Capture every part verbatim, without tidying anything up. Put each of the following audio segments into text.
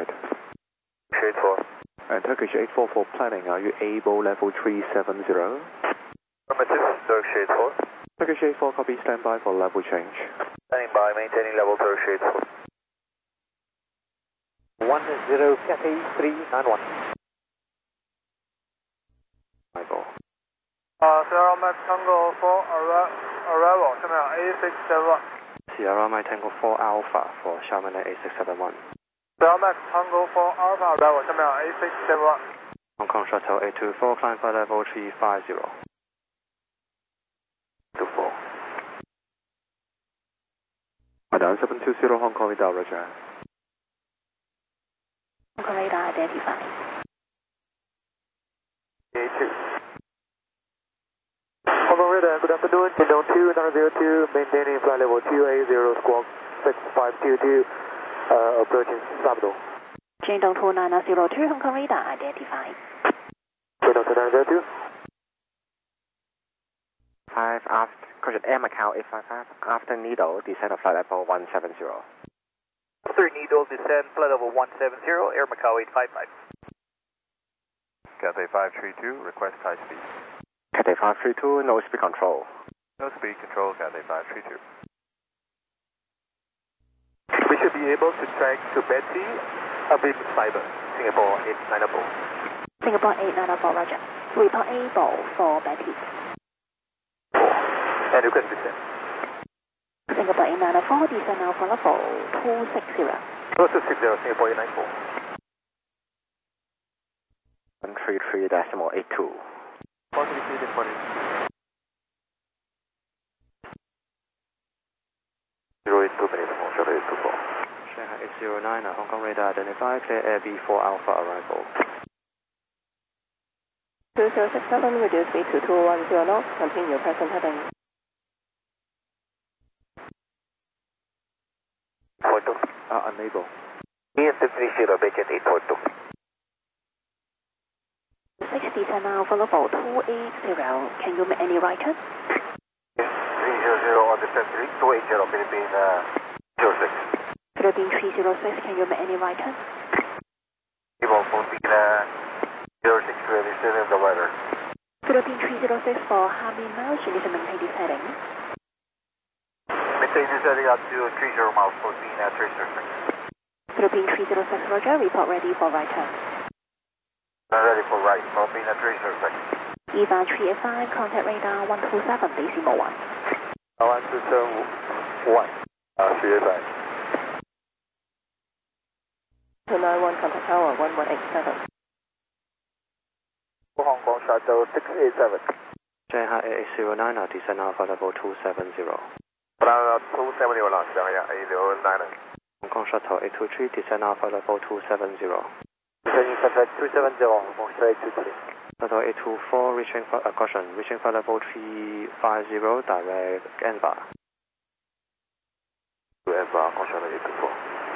identified. eight four. And Turkish eight four for planning, are you able level three seven zero? Affirmative, Turkish eight four. Turkish eight four, copy, stand by for level change. Standing by, maintaining level Turkish eight four. one zero Cathay three nine one. Arrival. Uh, Sierra Mike Tango four arrival, Xiamen A six seven one. Sierra Mike Tango four Alpha for Xiamen A six seven one. Sierra Mike Tango four Alpha arrival, Xiamen A six seven one. Hong Kong Shuttle eight two four, climb for level three five zero. two four. Down seven two zero, Hong Kong radar, roger. Hong Kong radar identified. eight two. Hong Kong radar, good afternoon, Chengdong two nine zero two, maintaining flight level two eight zero, squawk six five two two, uh, approaching Sabdo. Chengdong two nine zero two, Hong Kong radar identified. Chengdong two nine zero two. five after, correction, Air Macau eight five five, after needle, descend of flight level one seven zero. After needle, descend, flight level one seven zero, Air Macau eight five five. Cathay five three two, request high speed. Cathay five three two, no speed control. No speed control, Cathay five three two. We should be able to track to Betty, Abim Cyber, Singapore eight nine four. Singapore eight nine four, roger. Report able for Betty. And request descend. Singapore eight nine four, descend now for level two six zero. two six zero, Singapore eight nine four. one three three decimal eight two. one three three decimal eight two. zero eight two minutes, Shuttle eight two four. Shanghai eight zero nine, Hong Kong radar identified, clear Air B four Alpha arrival. two zero six seven, reduce speed to two one zero knots, continue present heading. four two. Uh, unable. E S three zero, Beijing eight four two. six descend now for level two eight zero. Can you make any right turn? three zero zero on descent three, two eight zero, Philippine uh, zero six. Philippine three zero six, can you make any right turn? Evo Philippine uh, zero six, clearly still in the weather. Philippine three zero six for Harbin miles, you need to maintain this heading. Maintain this heading up to three zero miles, Philippine uh, three zero six. Philippine three zero six, roger, report ready for right turn. Uh, ready for right, Philippine uh, three zero six. E V A three eight five, contact radar one two seven, decimal one. one two seven one, uh, three eight five. two nine one, contact tower one one eight seven. Hong Kong Shuttle six eight seven. Shanghai eight zero nine, descend now for level two seven zero. Plan two seven zero 啦，上呀 eight zero nine。 Hong Kong Shuttle eight two three, descend now for level two seven zero. Descending Shuttle two seven zero, Hong Kong Shuttle eight two three. Shuttle eight two four, reaching for, uh, caution, reaching for level three five zero, direct N bar. To N bar, Hong Kong Shuttle eight two four.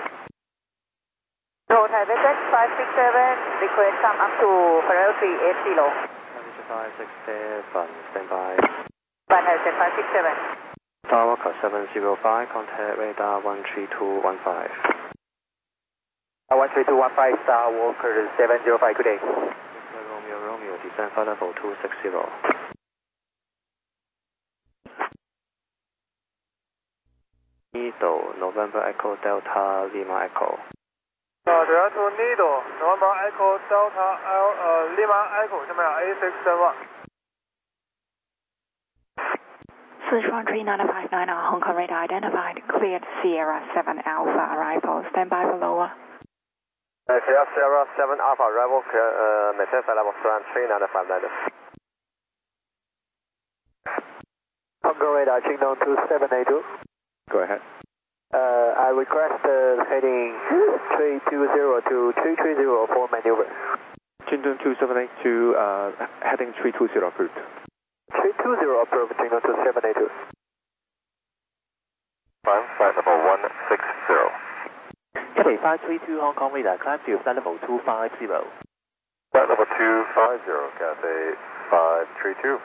Road Highway five six seven, request come up to Ferrari three eight zero. five six seven, stand by. Van Hersen five six seven. Starwalker seven zero five, contact radar one three two one five. Uh, one three two one five, Star Walker seven zero five, good day. Romeo Romeo, descend for level two six zero. Needle, November Echo Delta Lima Echo. Uh, direct to Needle, November Echo Delta L, uh, Lima Echo, 下面 A six seven one. Sichuan three nine five nine, Hong Kong radar identified, cleared Sierra seven Alpha arrival, stand by for lower. Uh, Sierra Sierra seven Alpha arrival, uh, maintain flight level three nine five nine. Hong Kong radar, Chengdong two seven eight two. Go ahead. Uh, I request uh, heading three two zero to three three zero for maneuver. Chengdong two seven eight two, uh, heading three two zero approved. three two zero approved, Chengdong two seven eight two. Climb flight level one six zero. Cathay five three two, Hong Kong radar, climb to flight level two five zero. Flight level two five zero, Cathay five three two.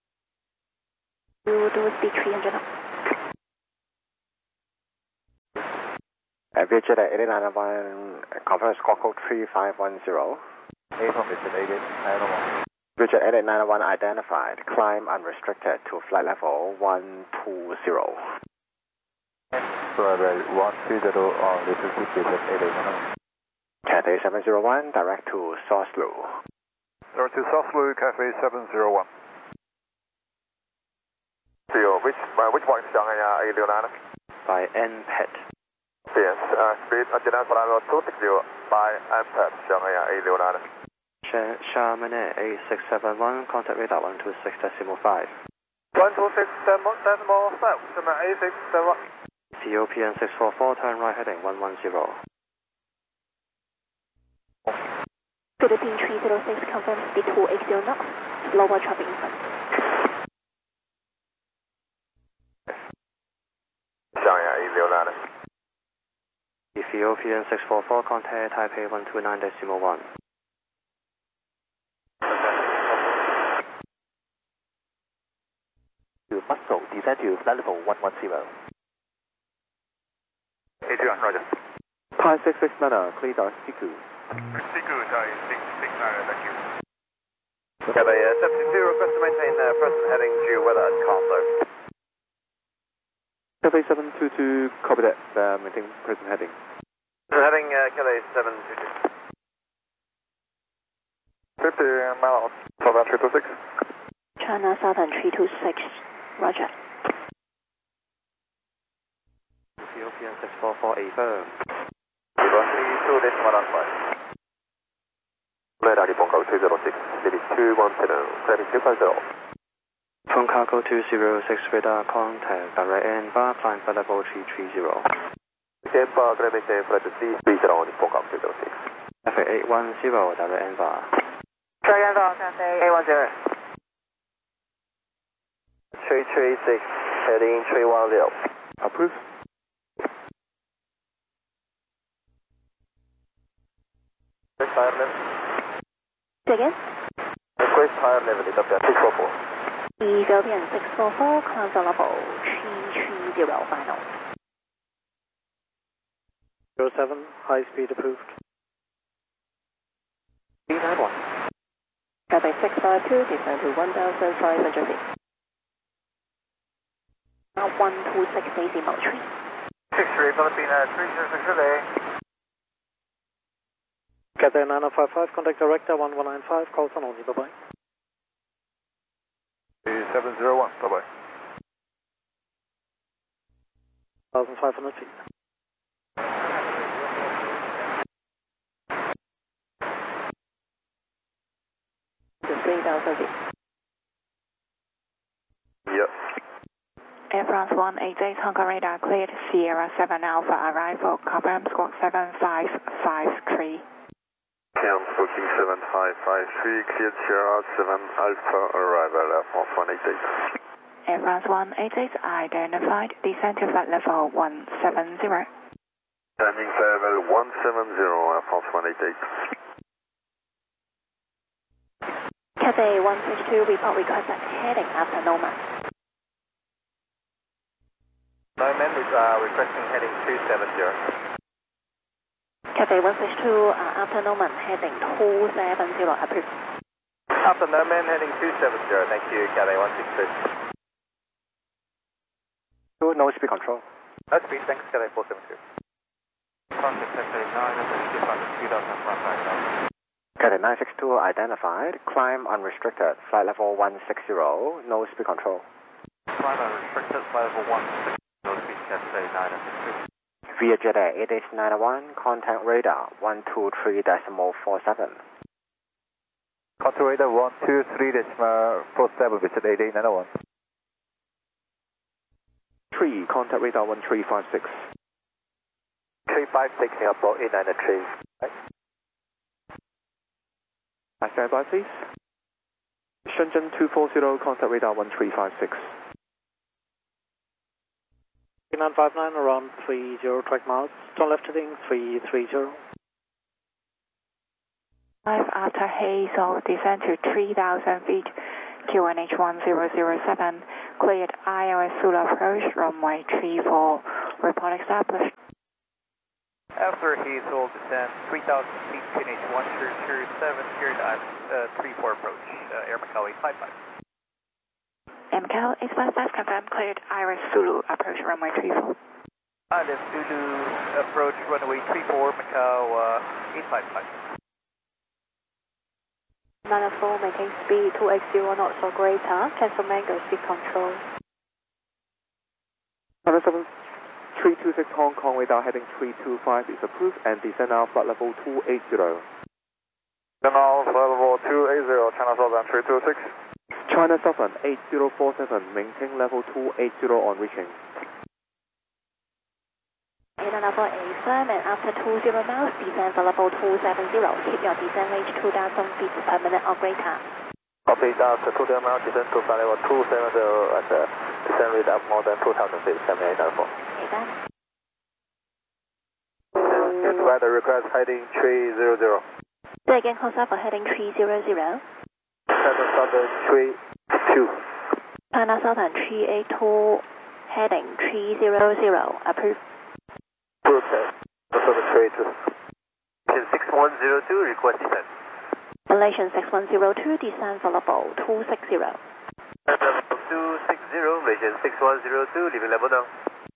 You do speed three hundred knots. Uh, Vietjet eight eight nine one, confirm squawk code three five one zero. April Vietjet eight eight nine one. Vietjet eight eight nine one identified, climb unrestricted to flight level one two zero. Flight one two zero on this is Vietjet eight eight nine one. Cathay seven zero one, direct to Soslu. Direct to Soslu, Cathay seven zero one. Which, uh, which one is Shanghai eight zero nine? By N P E T. Yes, uh, speed, uh, General Flight two six zero by N P E T, Shanghai eight zero nine. Charmin eight six seven one, contact radar one two six decimal five. one two six decimal five, Charmin eight six seven one. Ethiopian six four four, turn right heading one one zero. Philippine three zero six, confirm speed two eight zero knots, lower traffic in front. Shanghai eight zero nine. Ethiopian six four four, contact Taipei one two nine decimal one. To Muscle, descend to flight level one one zero. Adrian, roger. Thai six six nine, clear to Siku. Siku, Thai six six nine, thank you. Cathay uh, seventy-two, request to maintain uh, present heading due weather at Carlo. Cathay seven two two, copy that, uh, maintain present heading. Heading uh, Cathay seven two two. fifty miles, Southern three two six. China Southern three two six, roger. Ethiopian six four four, affirm. three two decimal five. Radar report code two zero six, speed two one zero, climbing two five zero. Phone cargo two zero six, radar contact, direct N bar, climb flight level three three zero. Tempo, climbing flight to C, three zero, report code two zero six. F A eight one zero, direct N bar. Dragon Ball, Cathay eight one zero. three three six, heading three one zero. Approved. Request higher level. Say again? Request higher level, Ethiopian six four four. Ethiopian six four four, climb flight level three three zero, final. zero seven, high speed approved. three nine one. Cathay six five two, descend to one thousand five hundred feet. Now one two six decimal three. six three, Philippine three zero six relay. Cathay nine oh five five, contact director one one nine five, calls on only, bye bye. seven zero one, bye bye. one thousand five hundred feet. To three thousand feet. Yep. Air France one eight eight, Hong Kong radar cleared, Sierra seven Alpha arrival, confirm squawk seven five five three. Cam booking seven five five three, cleared Sierra seven Alpha arrival, Air France one eight eight. Air France one eight eight identified, descend to flight level one seven zero. Landing level one seven zero, Air France one eight eight. Cathay one six two, report requested heading after Noma. Nomad is uh, requesting heading two seven zero. Cathay one six two, uh, after Noma, heading two seven zero, approved. After Nomad heading two seven zero, thank you, Cathay one six two. No speed control. No speed, thanks, Cathay four seven two. Contact Cathay nine two five two thousand five hundred. Cathay nine six two identified, climb unrestricted, flight level one six zero, no speed control. Climb unrestricted, flight level one six zero. No speed, Cathay nine six two. Vietjet eight eight nine one, contact radar one two three decimal four seven. Contact radar one two three decimal four seven, Vietjet eight eight nine one. three, contact radar one three five six. three five six, Singapore eight nine three. I stand by, please. Shenzhen two four zero, contact radar one three five six. nine five nine, around three zero track miles, turn left heading three three zero. Five after Hazel, descend to three thousand feet, Q N H one zero zero seven, cleared I L S Zulu approach, runway three four, report established. After Hazel, descend three thousand feet, P N H one two two seven, cleared at uh, three four approach, uh, Air Macau eight five five. Air Macau eight five five confirmed, cleared Iris Zulu, approach runway three four. Iris Zulu, approach runway three four, Macau uh, eight five five. nine four, maintain speed two eighty knots or greater, cancel mango speed control. China seven three two six Hong Kong radar heading three two five is approved and descend now flight level two eighty. Descend now flight level two eighty, China Southern three two six. China Southern eight zero four seven, maintain level two eighty on reaching. eight nine four A firm and after two zero miles, descend for level two seventy. Keep your descent range two thousand feet per minute or greater. Copy, after two zero miles, descend to flight level two seventy at the descent rate of more than two thousand feet, seven eight nine four. Okay, done. It's weather request heading three hundred. Say again, call for heading three hundred. China Southern three two. China Southern three eight two, heading three hundred, approved. Okay. Southern three two. six one zero two, request descent. Malaysian six one zero two, descend for level two sixty. Level two sixty, Malaysian six one zero two, leaving level now.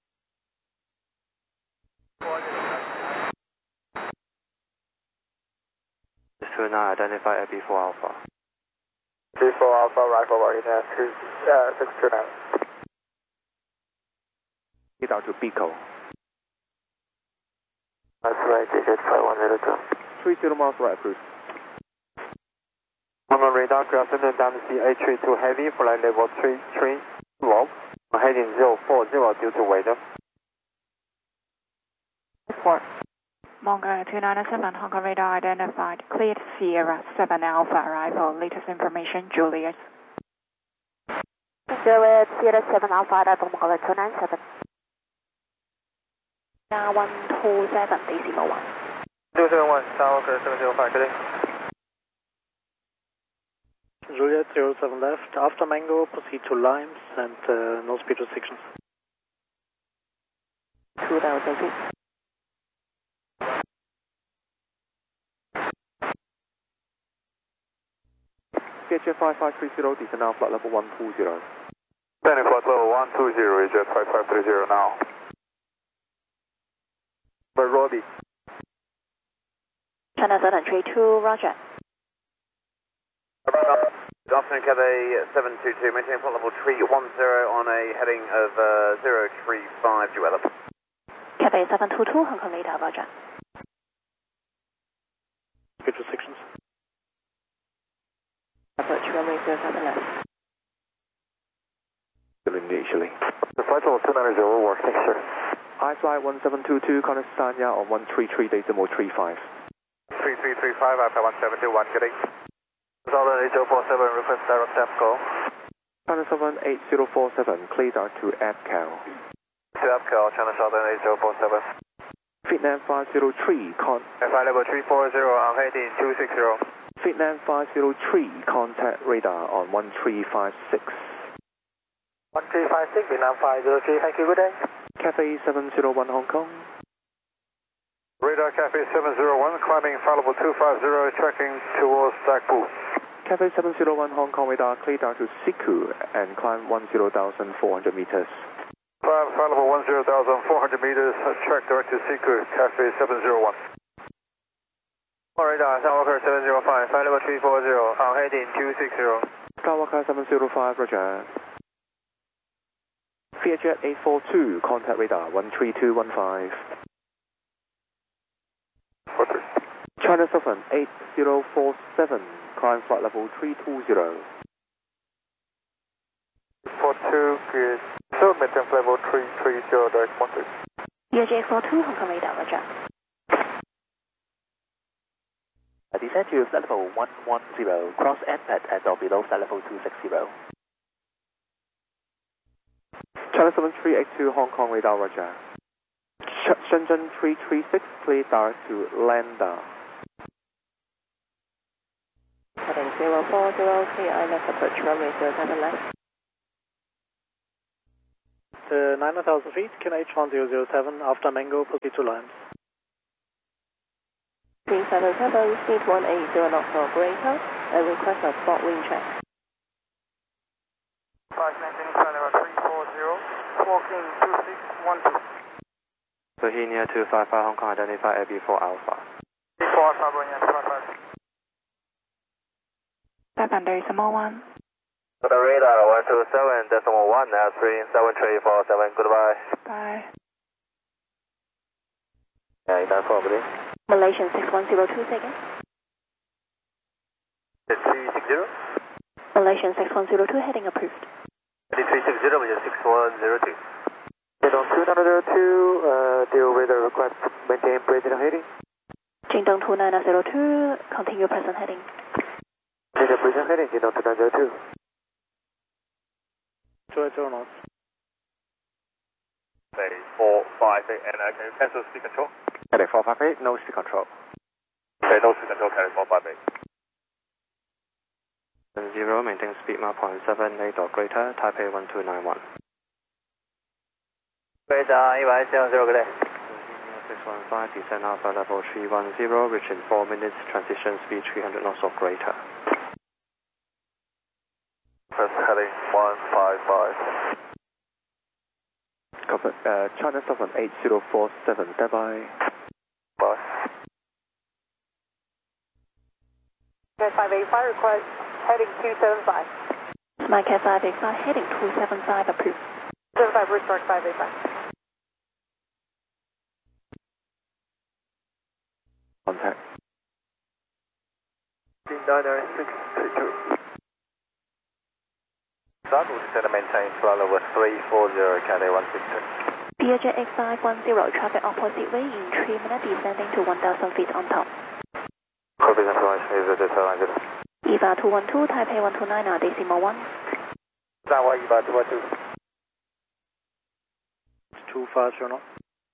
two nine, identify at B four Alpha. B four Alpha, rifle marking at six two nine. Get out to Pico. That's right, digit five one zero two. three zero miles right approved. On the radar, good afternoon, down to C A three two heavy, flight level three three, low. Heading zero four zero due to weather. four. Mongo two nine seven, Hong Kong radar identified, cleared Sierra seven Alpha arrival, latest information, Juliet. Juliet, Sierra seven Alpha, arrival, Mongo two nine seven. Now one two seven, decimal one. two seven one, Tower seven zero five, good day. Juliet zero seven left, after Mango, proceed to Limes and uh, no speed restrictions. two thousand feet. C H F five five three zero, descend now flight level one two zero. Landing flight level one two zero, jet five five three zero now. Nairobi. China Southern three two, roger. Good afternoon, Cathay seven two two, maintaining flight level three one zero on a heading of uh, zero three five, develop. Cathay seven two two, Hong Kong radar, roger. Speed restrictions. Approach runway zero seven left. Initially. The flight level two nine zero will work, thanks sir. I fly one seven two two, contact Sanya on one three three decimal three five. three three three five, Alpha one seven two one, good day. Southern eight zero four seven, request direct A P C O. China Southern eight zero four seven, clear out to A P C O. To A P C O, China Southern eight zero four seven. Vietnam five zero three, con... Flight level three four zero, on heading two six zero. Vietnam five zero three, contact radar on one three five six. one three five six, Vietnam five zero three, thank you, good day. Cathay seven zero one Hong Kong. Radar Cathay seven zero one, climbing flight level two five zero, tracking towards Dakbu. Cathay seven zero one Hong Kong radar, clear down to Siku and climb one zero thousand four hundred meters. Climb flight level one zero thousand four hundred meters, track direct to Siku, Cathay seven zero one. Radar, Skywalker seven zero five, flight level three four zero, on heading two six zero. Skywalker seven zero five, roger. Vietjet eight four two, contact radar one three two one five. China Southern eight zero four seven, climb flight level three two zero. four two, good. So, maintain flight level three three zero, direct one three. U J four two, Hong Kong radar, roger. Descend to flight level one one zero, cross M P A T at or below flight level two six zero. China Southern three eight two, Hong Kong radar, roger. Sh Shenzhen three three six, clear direct to Landa. Heading zero four zero, clear island, approach runway zero seven left. Uh, nine thousand feet, K N H one zero zero seven, after Mango, proceed to Limes. three seven seven, speed one eight zero knots or greater, and request a spot wind check. five nineteen, flight level three four zero, walking two six one two. Bohemia two five five Hong Kong, identify A B four Alpha. three four Alpha, Bohemia two five five. seven decimal one. The radar one two seven decimal one, now three seven three four seven, goodbye. Bye. Yeah, that's probably. Malaysian six one zero two, second. three six zero. Malaysian six one zero two, heading approved. three six zero, which is six one zero two. Jingdong two nine zero two, uh, deal with the request, maintain present heading. Jingdong two nine zero two, continue present heading. Maintain present heading, Jingdong two nine zero two. two eight zero knots. Say four five eight, and I can cancel speed control. Heading four five eight, no speed control. Okay, no speed control, carry four five eight. Zero, maintain speed mark point seven eight or greater, Taipei one two nine one. Radar一百七十 good day. six one five, descend Alpha level three one zero, reach in four minutes, transition speed three hundred knots or greater. Press heading one five five. Copy, uh, China seven eight zero four seven, standby. Bye. Okay, five eight five, request heading two seven five. Mike five eight five, heading two seven five, approved. seven five, restart five eight five. Contact. nine nine six three two. Start will descend and maintain flight level three four zero, Cathay one six two. B J X five one zero, traffic opposite way in three minutes, descending to one thousand feet on top. Copy information is at this line. E V A two one two, Taipei one two nine, decimal one. Tower E V A two one two. two five zero knots.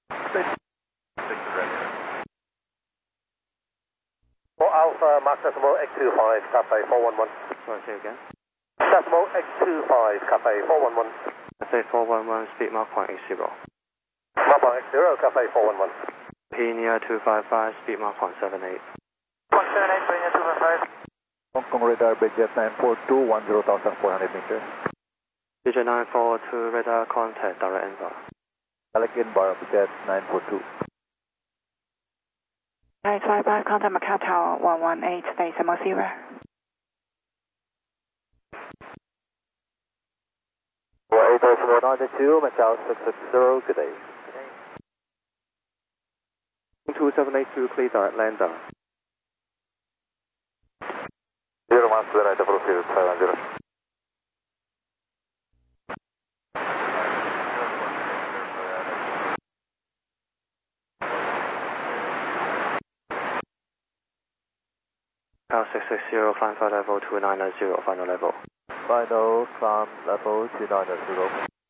For Alpha, Max Decimal X two five, Cathay four one one. Sorry, say again. Decimal X two five, Cathay four one one. Cathay four one one, speed mark point eight zero. Mark point eight zero, Cathay four one one. Penia two five five, speed mark point seven eight. one seven eight, Penia two five five. Hong Kong radar, Bridget nine four two, one zero thousand four hundred meters. Bridget nine four two, radar contact, direct inbound. Alec Inbar, Bridget nine four two. nine five five, contact Macau Tower one one eight, decimal zero. eight decimal nine two, Macau six six zero, good day. two seven eight two, clear direct lander. Zero one seven eight double zero five one zero. Power six six zero, climb flight level two nine zero, final level. Final climb level two nine zero.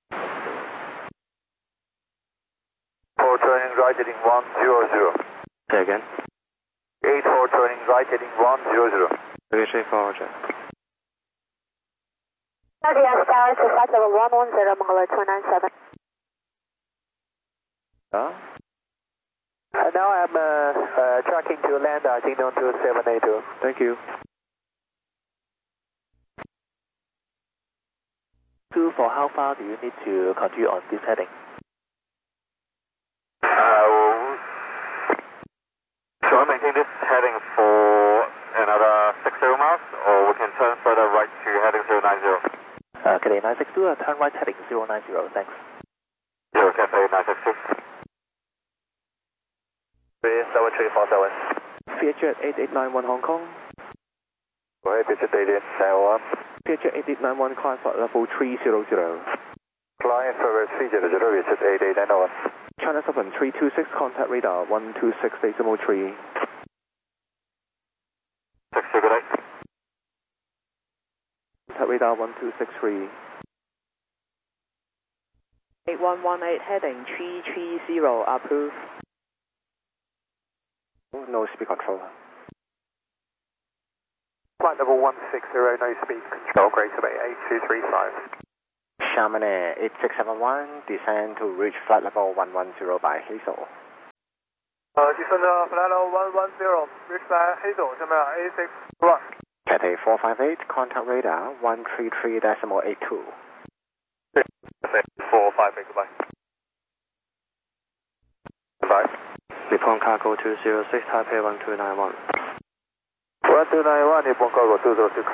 four turning right heading one zero zero. Say again. eight four turning right heading one zero zero. Three three four, Roger. Yes, Tower to flight level one one zero, Mongolo two nine seven. Yeah? Uh, now I'm uh, uh, tracking to land, uh, Jingdong two seven eight two. Thank you. Two, for how far do you need to continue on this heading? Uh, shall I maintain this heading for another six zero miles, or we can turn further right to heading zero nine zero? Uh, Cathay nine six two, uh, turn right heading zero nine zero, thanks. Zero, Cathay nine six two. three seven three four seven. Vietjet eight eight nine one Hong Kong. Go ahead, Vietjet eight eight nine one. Vietjet eight eight nine one, climb flight level three zero zero. Flying forward three zero zero, Vietjet eight eight nine one. China seven three two six, contact radar one two six decimal three. six two, good night. Contact radar one two six three. eight one one eight, heading three three zero, approved. No speed control. Flight level one six zero, no speed control, greater bay eight two three five. Chamonix eight six seven one, descend to reach flight level one one zero by Hazel. Uh, descend uh, flight level one one zero, reach by Hazel,下面 A six one. Cathay four five eight, contact radar one three three decimal eight two. four five eight, goodbye. Goodbye. Nippon Cargo two zero six, Taipei one two nine one. one two nine one, Nippon Cargo two zero six.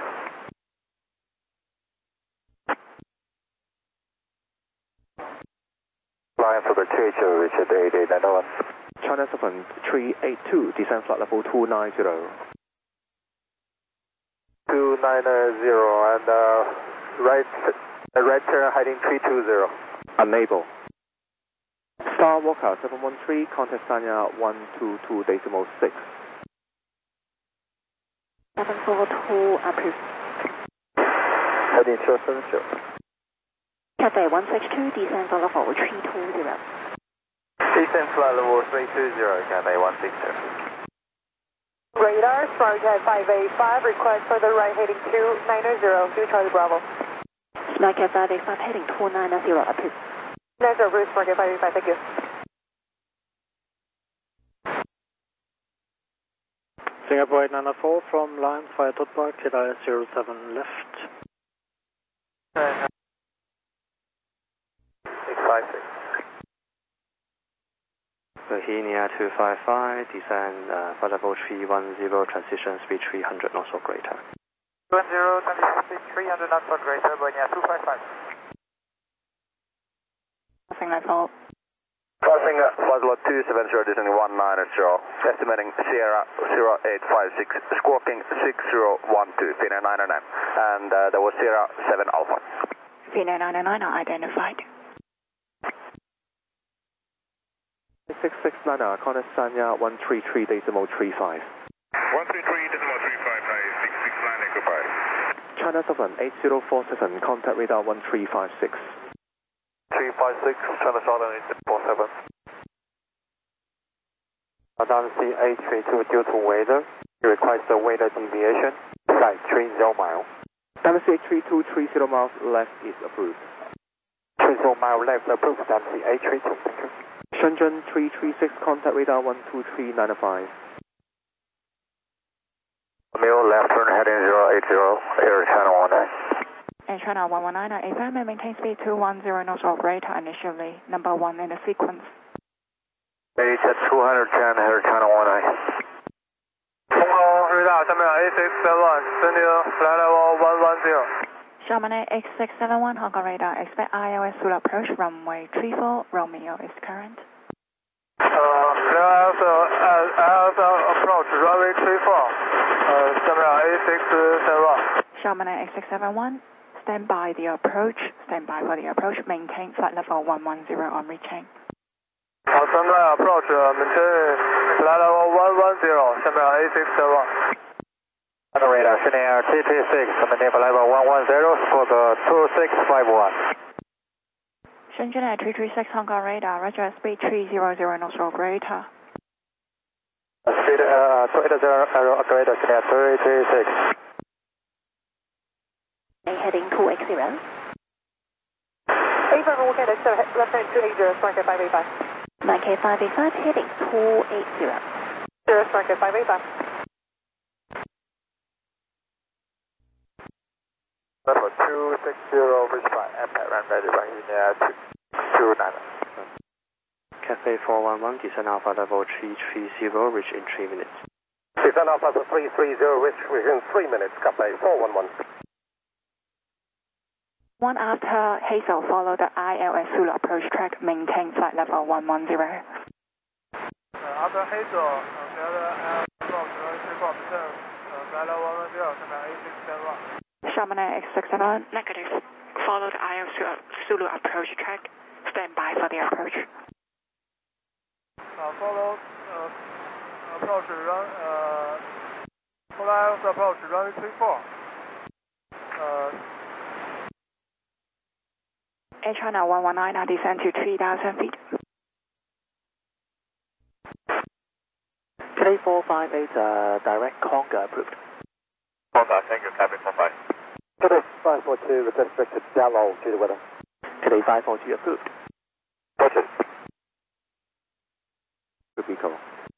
Flying for the two H O, Richard eight eight nine one. China seven three eight two, descend flight level two nine zero. two nine zero, and uh, right, uh, right turn heading three two zero. Unable. Star Walker seven one three, contact Sanya one two two decimal six. seven four two, approved. Heading two seven zero. Cathay one six two, descend for level three two zero. Descend flight level three two zero, Cathay one six two. Radar, Smartcat five eight five, request for the right heading two nine zero, to Charlie Bravo. Smartcat five eight five, heading two nine zero, approved. nine zero, approved, Smartcat five eight five, thank you. Singapore eight nine four from Lions via Totpark, K I S zero seven left. six five six. Bohemia two five five, descend uh, flight level three one zero, transition speed three hundred knots or greater. one zero, transition speed three hundred knots or greater, Bohemia two five five. Nothing like all. Crossing uh, flight level two seven zero, descending one nine zero, estimating Sierra zero eight five six, squawking six zero one two, P nine nine nine, and uh, that was Sierra seven Alpha. P nine nine nine are identified. six six nine, contact Sanya one three three decimal three five. one three three decimal three five, six six nine, goodbye. China seven eight zero four seven, contact radar one three five six. three five six, China Southern eight four seven. Madam C eight three two, due to weather, you request a weather deviation, flight three zero mile. Dallas C three two three zero miles left is approved. three zero mile left approved, Dallas C eight three two, thank you. Shenzhen three three six, contact radar one two three nine five. Mule left turn heading zero eight zero, Air China one nine. Air China one one nine, A five may maintain speed two one zero knots or greater initially, number one in the sequence. H at two ten, Air China one nine. Hong radar, 下面 A six seven one, sending flight level one one zero. Chamonix X six seven one, Hong Kong radar, expect I L S full approach, runway three four, Romeo is current. Uh, I have approach, runway three four, uh, 下面 A six seven one. Chamonix X six seven one, stand by the approach, stand by for the approach, maintain flight level one one zero on reaching. Uh, stand by approach, uh, maintain flight level one one zero, 下面 A six seven one. Radar, sending air T T six, maintain flight level one one zero, for the two six five one. Shenzhen at three three six, Hong Kong radar, roger, speed three hundred knots or greater. Speed uh, two eight zero, operator, sending air three three six. Heading two X zero. A five will get it, left turn two eight zero, Smartcat five eight five. Smartcat five eight five, heading two eight zero. zero, Smartcat five eight five. Level two six zero, reach by impact, run ready, right here, two nine. Cathay four one one, descend alpha level three three zero, reach in three minutes. Descend alpha three three zero, reach within three minutes, Cathay four one one. One after Hazel, follow the I L S full approach track, maintain flight level one one zero. After Hazel, the other approach, runway three four, flight level one one zero, 下面 A six seven one. Chamonix X six seven one, negative. Follow the I L S Zulu approach track. Stand by for the approach. Uh, follow uh, approach run. Uh, follow I L S approach runway three four. Uh, Air China one one nine, descend to three thousand feet. Cathay four five eight, uh, direct Conga approved. Conga, thank you, cabin four five. Cathay five four two, request directed down low to the weather. Cathay five four two approved. Roger. Good,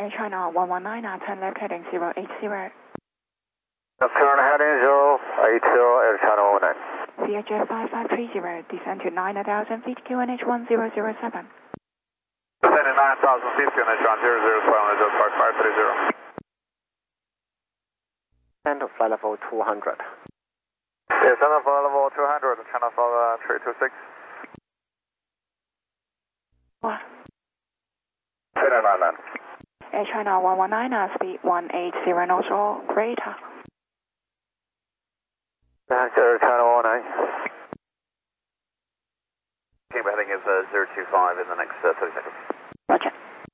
Air China one one nine, turn left heading zero eight zero. Turn heading zero eight zero, Air China one one nine. V H F five five three zero, descend to nine thousand feet, Q N H one zero zero seven. Descend to nine thousand feet, Q N H one zero zero seven, just five five three zero. Descend to flight level two hundred. Descend to flight level two hundred, China Southern three two six. What? China nine nine. Air China one one nine, speed one eight zero knots or greater. That's Air China one one nine. Keep heading is uh, zero two five in the next uh, thirty seconds. Roger.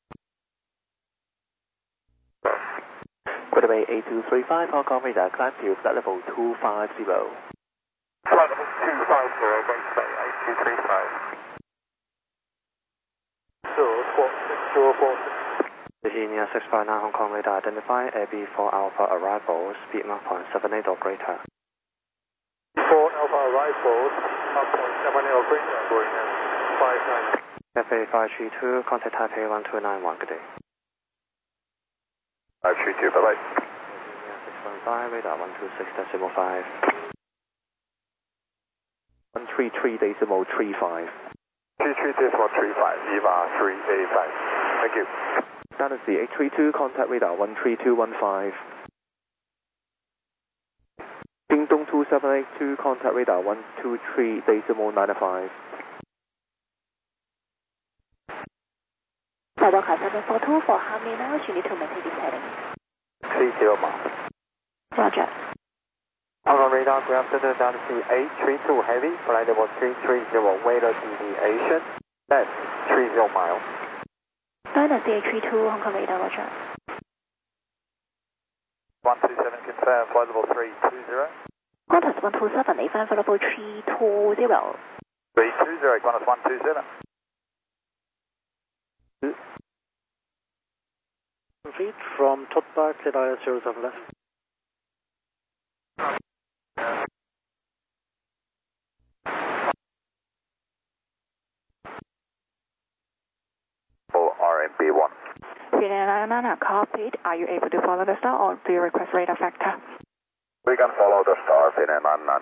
Quarterway eight two three five, Hong Kong radar, climb to flight level two five zero. Flight level two five zero, Gateway eight two three five. Zero squawk six zero four six. Virginia six five nine, Hong Kong radar, identify A B four Alpha arrival, speed Mach point seven eight or greater. four Alpha arrival, Mach point seven eight or greater, going in five nine. Cafe five three two, contact Taipei one two nine one, good day. five three two, bye-bye. Virginia six one five, radar one two six decimal five. one three three decimal three five. three three decimal three five, Viva three eight five. Thank you. Status C eight three two, contact radar one three two one five. Dingdong two seven eight two, contact radar one two three decimal nine five. Sawaka seven four two, for how many miles you need to maintain this heading? three zero miles. Roger. Hong Kong radar, good afternoon, Status C eight three two heavy, flight level three three zero, weather deviation, left three zero miles. Status C eight three two, Hong Kong radar, roger. one two seven, confirm, flight level three two zero. Qantas one two seven, flight level three two zero. three two zero, Qantas one two seven. Feet from Totbach, cleared I S zero seven left. R M B one. Vienna copied. Are you able to follow the star or do you request radar factor? We can follow the star, Vienna nine nine.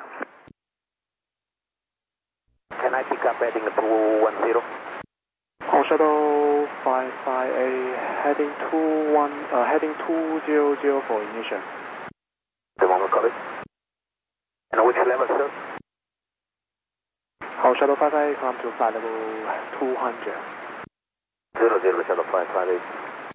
Can I pick up heading two one zero? Hong Shuttle five five eight, heading two one, uh, heading two zero zero for ignition. The moment copy. And which level, sir? Hong Shuttle five five eight, climb to flight level two hundred. Zero zero, Shuttle five five eight.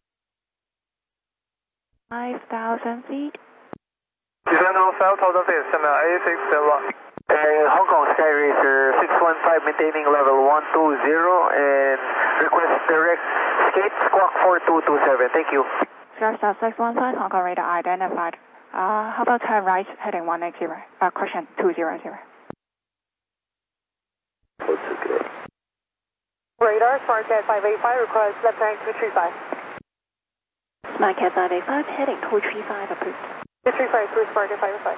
five thousand feet. Descend on five thousand feet, send me A six one. Uh, Hong Kong Sky Racer six one five, maintaining level one two zero and request direct skate squawk four two two seven. Thank you. Star six one five, Hong Kong radar identified. Uh, how about turn right heading one eight zero? Uh, question two zero zero. That's okay. Radar, SmartCat five eight five, request left turn two three five. SmartCat five eight five, heading two three five, approved. two three five, through SmartCat five eight five.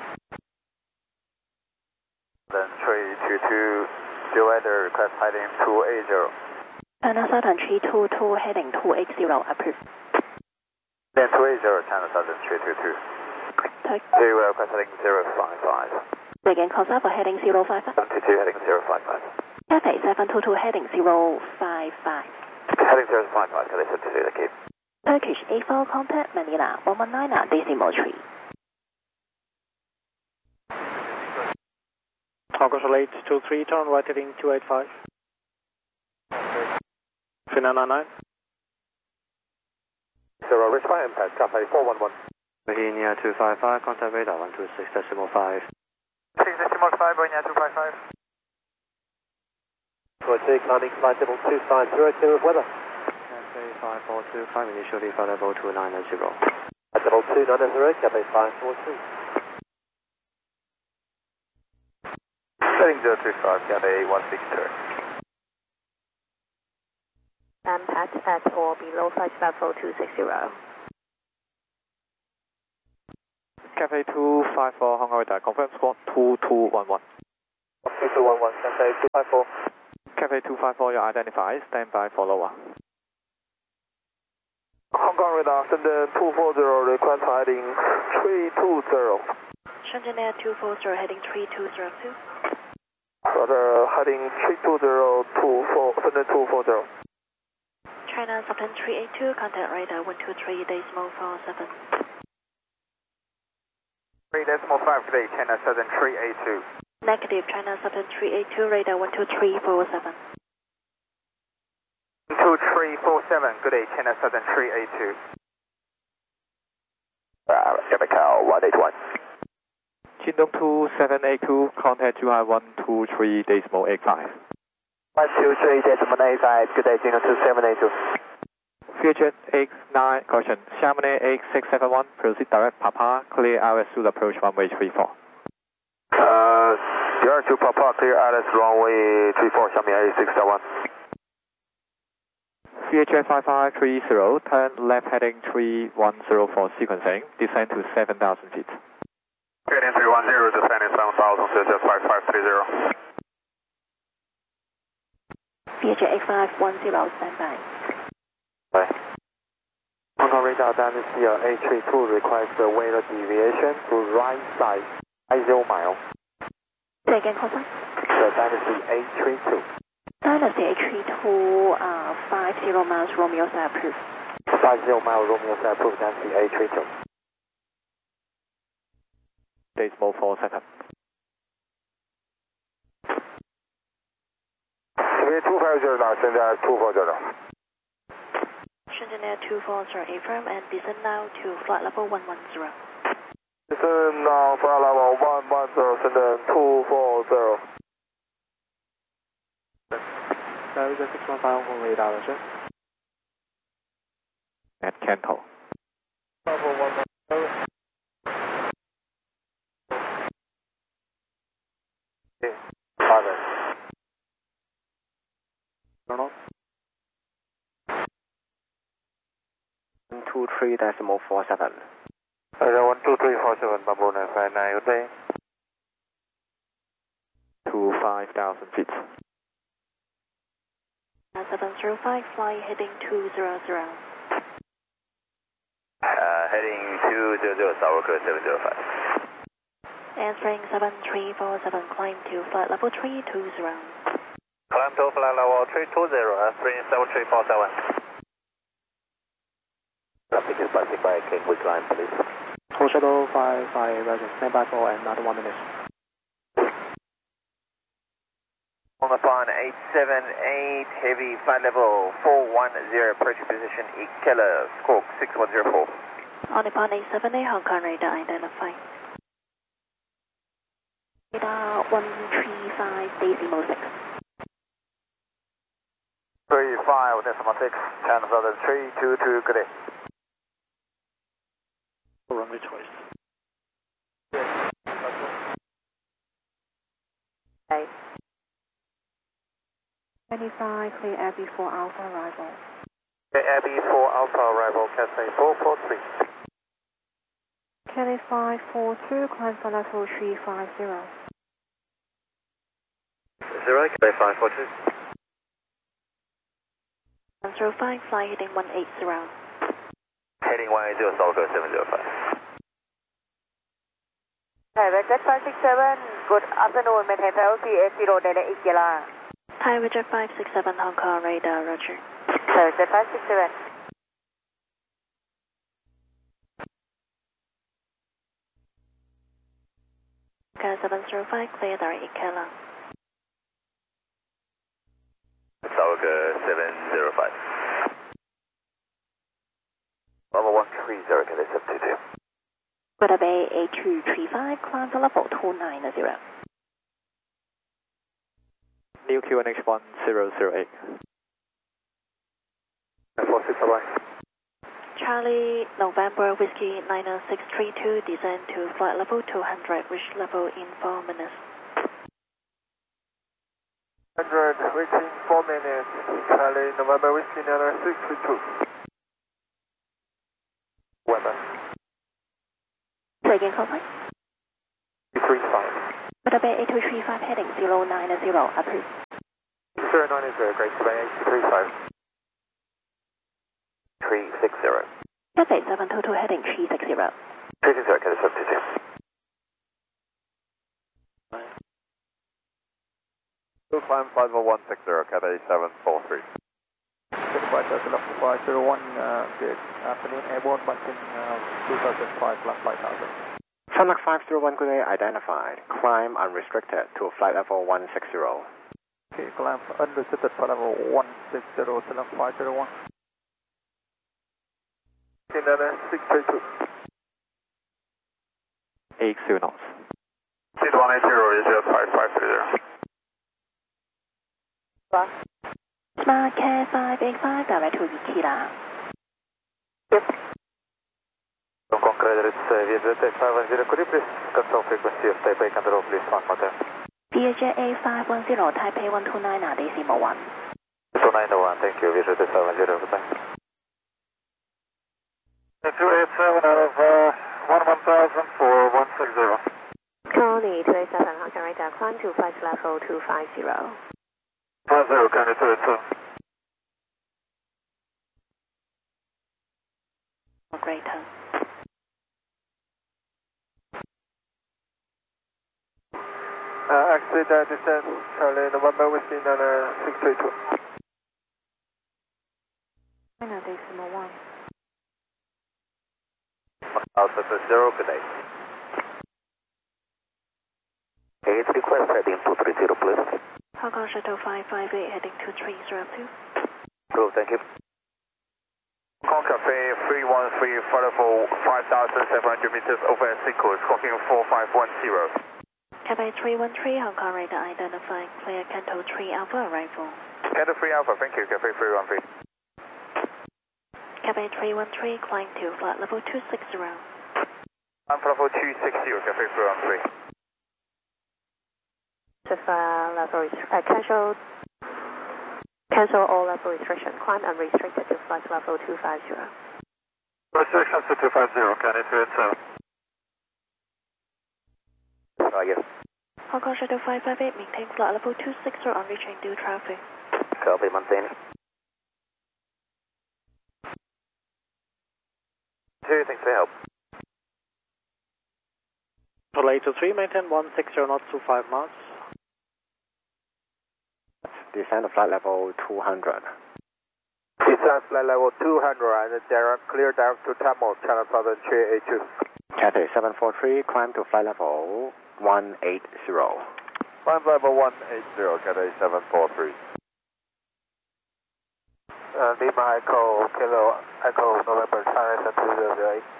Then three two two, still weather, request heading two eight zero. China Southern three two two, heading two eight zero, approved. Then two eight zero, China Southern three two two. Take. Very well, request heading zero five five. Again, call for heading zero five five. seven two two, heading zero five five. Cathay seven two two, heading zero five five. Heading zero five five, Cathay seven two two, thank you. Turkish A four, contact Manila one one nine, decimal three. Hong Kong eight two three, turn right heading two eight five. Vienna nine nine. Zero, respond impact, Cathay four one one. Virginia two five five, contact radar one two six decimal five. six decimal five, Virginia two five five. Roger, climbing flight level two five zero, clear of weather. Cafe five four two, climb initially flight level two nine zero. At level two nine zero, Cathay five four two. Heading zero three five, Cathay one six two. Impact at or below flight level two six zero. Cafe two five four, Hong Kong radar, confirm squawk two two one one. two two one one, Cathay two five four. Cafe two five four, you're identified, stand by for lower. Hong Kong radar, Shenzhen two four zero, request heading three two zero. Shenzhen Air two four zero, heading three two zero two. Roger, heading three two zero, two four, Shenzhen two four zero. China Southern three eight two, contact radar one two three decimal four seven. three decimal five today, China Southern three eight two. Negative, China Southern three eight two, radar one two three four seven. one two three four seven, good day, China Southern three eight two. Uh, Airmacal one eight one. Qingdong two seven eight two, contact two I one two three decimal eight five. one two three decimal eight five, good day, Qingdong two seven eight two. Future X nine, caution, Chamonix X six seven one, proceed direct Papa, clear R S to approach runway three four. Uh, zero two Papa, clear R S runway three four, Chamonix A six seven one. Future five five three zero, turn left heading three one zero for sequencing, descend to seven thousand feet. Heading three one zero, descending seven thousand, Future five five three zero. Future X five one zero, stand by. Bye. Hong Kong radar, dynasty A three two, request the weather deviation to right side, five zero mile. Say again, call sign. The dynasty A three two. Dynasty A three two, uh, five zero miles, Romeo side approved. five zero mile, Romeo side approved, dynasty A three two. Decimal four seven. two five zero now, Shenzhen two four zero. Shenzhen Air two four zero, affirm and descend now to flight level one one zero. Descend now, flight level one one zero, Shenzhen two four zero. Navigator six one five, Hong Kong radar, Roger. At Canto. Level one one zero. Okay, Father. Colonel. one two three decimal four seven. Uh, one two three four seven, Bamboo nine five nine, good day. To five thousand feet. seven zero five, fly heading two zero zero. Uh, heading two zero zero, South seven zero five. Answering seven three four seven, climb to flight level three two zero. Climb to flight level three two zero, answering seven three four seven. Traffic is passing by, can we climb, please? Full shuttle five five, Roger. Stand by for another one minute. On the phone, eight seven eight, heavy flight level four one zero, approaching position, Ikela, squawk six one zero four. On the phone, eight seven eight, Hong Kong radar identified. Radar one three five, decimal six. three five, decimal six, China Southern three two two, good day. Runway choice. Okay. twenty-five, clear Air B four Alpha arrival. Okay, Air B four Alpha arrival, Cathay four four three. Kelly five four two, climb for level three five zero. Zero, Cathay five four two. one zero five, fly heading one eight zero. Heading one eight zero, South seven zero five. Thai Jet five six seven, good afternoon, maintain L T eight zero, Delta Ikela. Thai Jet five six seven, Hong Kong radar, Roger. Thai Jet five six seven. seven zero five, clear direct Ikela. South seven zero five. Level one three zero, can I seven two two? Weather Bay A two three five, climb to level two nine zero. New Q N H one zero zero eight. four six, bye-bye. Charlie, November, Whiskey niner six three two, descend to flight level two hundred, reach level in four minutes. one hundred, reaching four minutes, Charlie, November, Whiskey niner six three two. Weather. Say again, call sign. three five. Weather Bay A two three five, heading zero nine zero, approved. zero nine zero, great, Bay eight three five. three six zero. Cathay seven two two heading three six zero. three six zero, Cathay seven two two. Two climb five oh one six zero, Cathay seven four three. Flight Delta five zero one, uh, good afternoon, airborne Bunting, uh, two thousand five, flight five thousand. Sunlock five zero one, good day, identified. Climb unrestricted to flight level one six zero. Okay, climb unrestricted flight level one six zero, Sunlock five zero one. Okay, then six three two. eight zero knots. Seat one eight zero is five five three zero. Smart Care five eight five, direct to Ikeda. Yep. Hong Kong Credit, it's uh, V H A five one zero, could you please control frequency of Taipei control, please, one more time. V H A five one zero, Taipei one two nine, decimal one. two nine one, thank you, V H A five one zero, goodbye. two eight seven out of uh, one one thousand for one six zero. Tony two eight seven, Hong Kong radar, climb to flight level two five zero. five zero, County two eight seven. Greater. Uh, actually, that descent, Charlie, November Whiskey, Niner six three two. Niner decimal one. Alpha zero, good day. It's request heading two three zero, please. Hong Kong Shuttle five five eight, heading two three zero two. Cool, thank you. Hong Kong Cafe three one three, flight level five thousand seven hundred meters over Sequoia, squawking four five one zero. Cafe three one three, Hong Kong radar identifying clear Canto three Alpha arrival. Canto three Alpha, thank you, Cafe three one three. Cafe three one three, climb to flight level two six zero. I'm flight level two six zero, Cafe three one three. Just uh, level uh, cancel, cancel all level restriction. Climb unrestricted to flight level two five zero. Restrictions to two five zero, County two eight seven. Uh, yes. Hong Kong Shuttle five five eight, maintain flight level two six zero on reaching due traffic. Copy, maintain. Two, thanks for your help. Relay to three, maintain one six zero knots to five knots. Descend to flight level two hundred. Descend flight level two hundred and direct clear down to Tamil, Channel Southern three eight two. Cathay seven four three, climb to flight level one eight zero. Climb level one eight zero, Cathay seven four three. Uh, Lima Echo, Kilo, Echo, November, China two zero zero eight.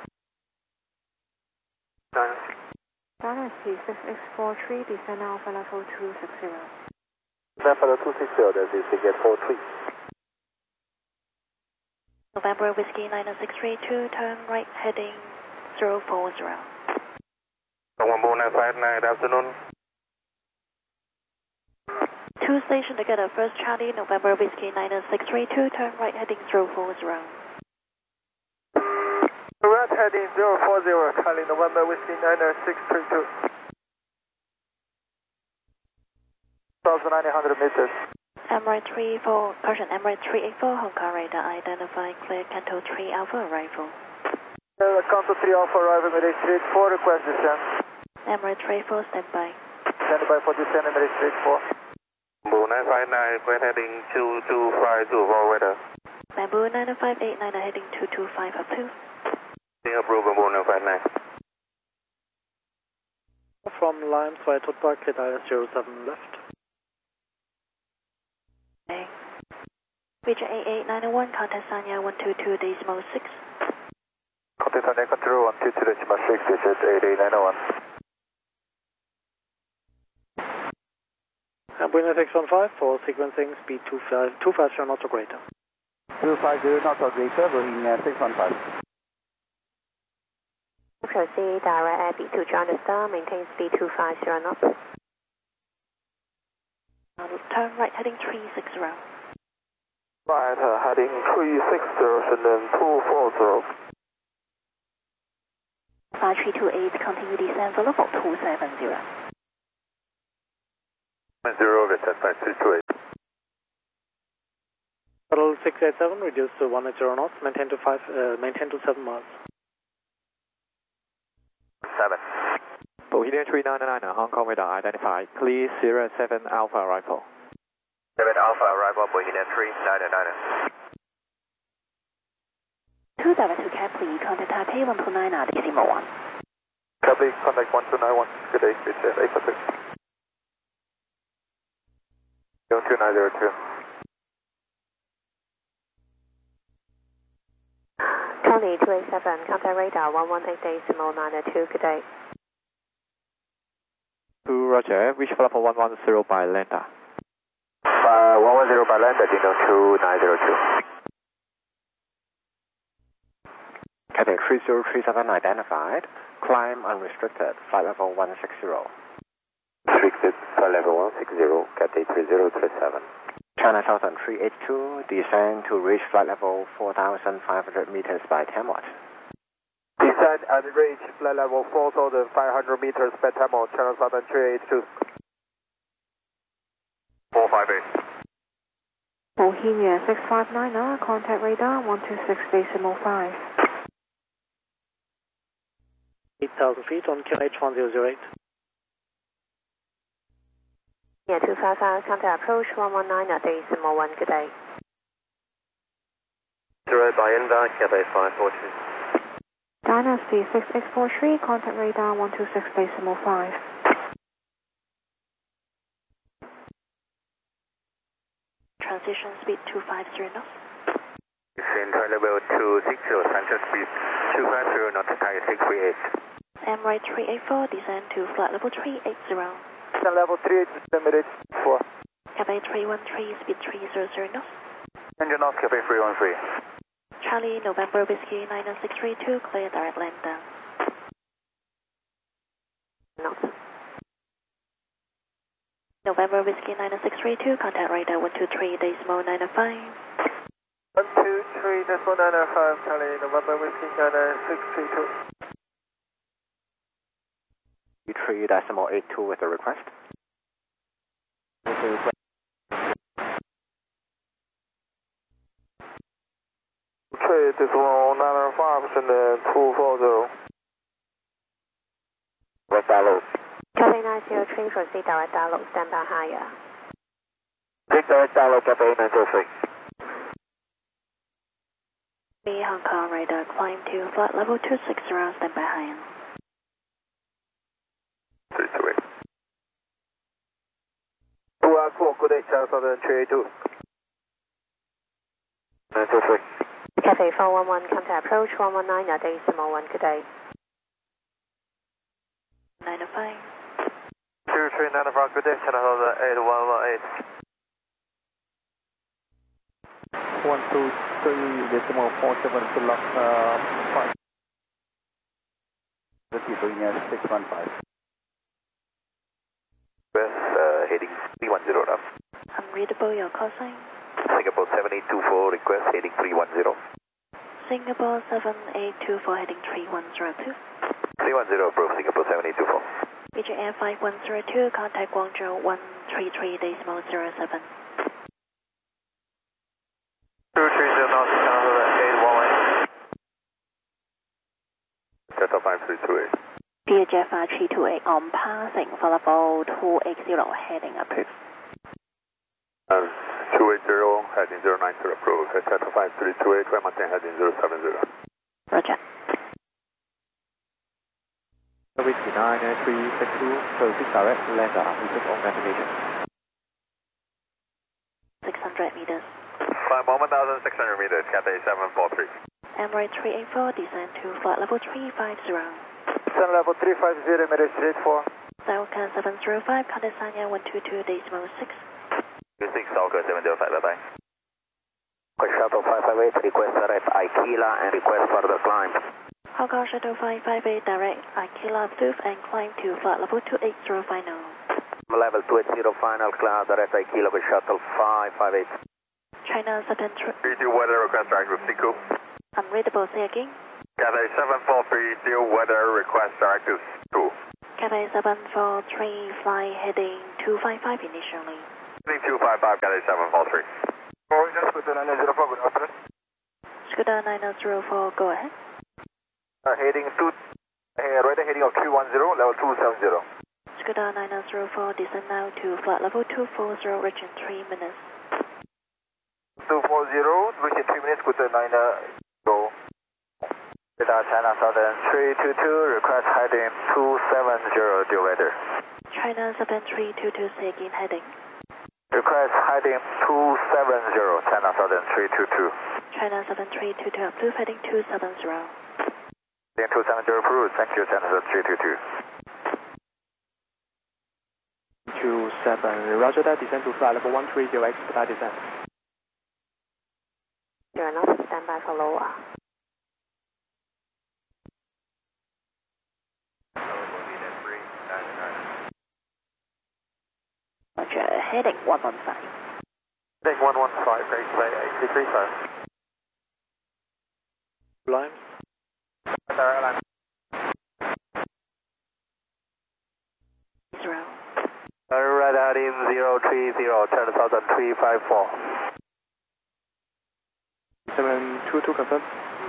Dynasty six X four three, descend Alpha level two six zero. Level two six zero, that is ticket four three. November Whiskey nine six three two, turn right heading zero four zero. one one nine five nine, good afternoon. Two station together, first Charlie, November Whiskey nine six three two, turn right heading zero four zero. Right heading zero four zero, Charlie, November Whiskey nine six three two. one thousand nine hundred meters. Emirates three four, Persian Emirates three eight four, Hong Kong radar identifying clear Canto three Alpha arrival. Uh, Canto three Alpha arrival, Emirates three eight four, request descent. Emirates three four, standby. Standby for descent, Emirates three eight four. Bamboo nine five nine, request heading two two five two, for weather. Bamboo nine five eight nine, heading two two five up two. Being approved, Bamboo nine five nine. From Limes via Tutbah, Kedai zero seven left. Okay. Region eight eight nine one, contact Sanya one two two decimal six. Contact Sanya control one two two decimal six, digit eight eight nine one. And Buena six one five for sequencing speed two five zero knots or greater. two five zero knots or greater, going uh, six one five. Proceed direct air B to John Star, maintain speed two five zero knots. Turn right heading three six zero. Right, uh, heading three six zero, and then two four zero. five three two eight, continue descent for level two seven zero. Zero, descent five three two eight. Shuttle six eight seven, reduce to one eighty knots, maintain to five, uh, maintain to seven miles. seven. Bohemian three nine nine, Hong Kong radar identified. Clear Sierra seven Alpha arrival. seven Alpha arrival, Bohemian three nine nine. two seven two Capri, contact Taipei one two nine, decimal one. Capri, contact one two nine one, good day, good day, eight four six. one two nine zero two. Tony two eight seven, contact radar one one eight decimal nine two, good day. two Roger, reach flight level one one zero by Lambda. Uh, one one zero by Lambda, Dino two nine zero two. Cathay three zero three seven identified. Climb unrestricted, flight level one sixty. Restricted, flight level one sixty, Cathay three zero three seven. China Southern three eight two, descend to reach flight level four thousand five hundred meters by ten watts. Descend and reach flight level four thousand five hundred meters by ten watts, China Southern three eight two. four five eight. Bohemia six five nine, contact radar one two six decimal five. eight thousand feet on Q H one zero zero eight. Yeah, two five five, contact approach one one nine, decimal one, good day. zero by India, Cathay five four two. Dynasty six X four three, contact radar one two six decimal five. Transition speed two five zero knots. Descend flight level two sixty, transition speed two five zero knots, target six three eight. Emirates three eight four, descend to flight level three eighty. Descend level three eighty, Emirates four. Cathay three one three, speed three hundred knots. Engine off, Cathay three one three. Charlie, November Whiskey nine six three two, clear direct land down. Knots. November Whiskey nine six three two, contact radar one two three decimal nine five. one two three decimal nine five, Charlie, November Whiskey nine six three two. three decimal eight two with a request. three decimal nine five, send two four zero. West dialogue. Cathay nine zero three, proceed direct dialogue, stand by higher. Take direct dialogue, Cathay nine zero three. B Hong Kong radar, climb to flight level two sixty, stand by high end. three two eight. two one four, good day, China Southern three eight two. nine zero three. Cathay four one one, contact approach one one nine, decimal one, good day. nine five. two three nine five, good day, China Southern eight one one eight. one two three decimal four seven, good luck, uh, five. six one five. West, uh, heading three one zero now. Unreadable, your call sign. Singapore seven eight two four, request heading three one zero. Singapore seven eight two four, heading three one zero two. three one zero, approved, Singapore seven eight two four. B J Air five one zero two, contact Guangzhou one three three decimal zero seven. two three zero knots, China Southern eight one one eight. Delta five three two eight. B H F five three two eight on passing for level two eighty, heading approved. Um, two eighty, heading zero nine zero, approved. Delta five three two eight, maintain heading zero seven zero. Roger. Whiskey nine three six two, proceed direct Lambda, reserve on navigation. six hundred meters. Climb one thousand six hundred meters, Cathay seven four three. Emirates three eight four, descend to flight level three five zero. Descend level three five zero, Emirates three eight four. Sauka seven zero five, contact Sanya one two two decimal six. two six, Sauka seven zero five, bye-bye. Request shuttle five five eight, request direct Aquila and request further climb. Hong Kong Shuttle five five eight, direct Aquila approved and climb to flight level two eight zero final. Level two eight zero final, cloud direct Aquila with shuttle five five eight. China Southern three two weather request direct with Siku. Unreadable, say again. Cathay seven four three, deal weather request direct to two. Cathay seven four three, fly heading two five five initially. Heading two five five, Cathay seven four three. Origin with the nine zero four, good Scuda nine zero four, go ahead. Uh, heading two, uh, radar heading of two one zero, level two seven zero. Scuda nine zero four, descend now to flight level two four zero, reaching three minutes. two four zero, reaching three minutes, Scuda nine zero. Radar China Southern three two two, request heading two seven zero, dear radar. China Southern three two two, say again heading. Request heading two seven zero, China Southern three two two. China Southern three two two, approve heading two seven zero. Heading two seven zero, approved, thank you, China Southern three two two. two seven, roger that, descend to flight level one three zero, expedite descent. Zero knots, stand by for lower. Roger, heading one one five. Heading one one five, great play, eight two three five. Limes. Zero. Red heading zero three zero, ten thousand three five four. seven two two confirm.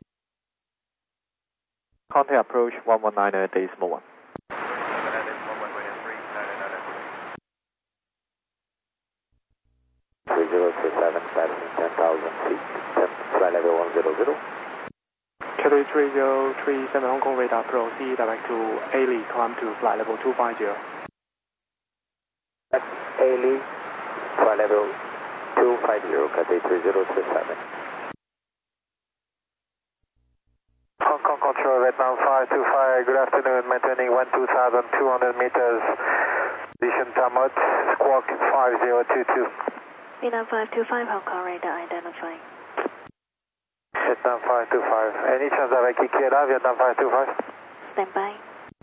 Contact approach one one nine decimal one. three zero two seven, passing ten thousand feet, flight level one zero zero. Category three zero three seven Hong Kong radar, proceed direct to Ailey, climb to flight level two five zero. That's Ailey, flight level two five zero, category three zero two seven. Hong Kong Control, Vietnam five two five, good afternoon, maintaining one two thousand two hundred meters, position Tamut, squawk five zero two two. Vietnam five two five, Hong Kong radar identifying. Vietnam five two five, any chance avec Ikeda, Vietnam five two five? Stand by.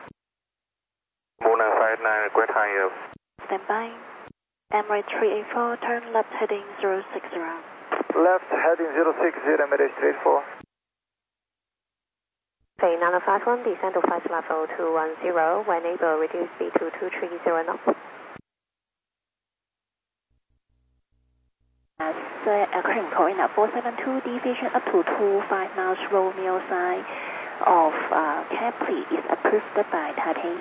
Mona five nine, request high yield. Stand by. Emirates three eight four, turn left heading zero six zero. Left heading zero six zero, Emirates three eight four. Say nine five one, descend to flight level two one zero, when able, reduce speed to two three zero knots. As uh, current Corina four seven two, deviation up to two five miles, Romeo side of uh, Capri is approved by Taipei.